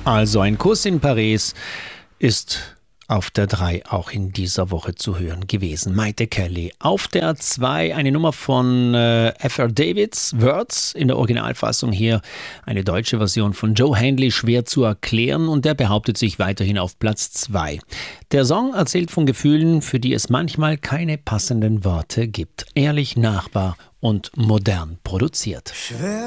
Also ein Kuss in Paris ist auf der 3 auch in dieser Woche zu hören gewesen. Maite Kelly. Auf der 2 eine Nummer von F.R. Davids, Words, in der Originalfassung hier eine deutsche Version von Joe Handley, schwer zu erklären, und der behauptet sich weiterhin auf Platz 2. Der Song erzählt von Gefühlen, für die es manchmal keine passenden Worte gibt. Ehrlich, nahbar und modern produziert. Schwer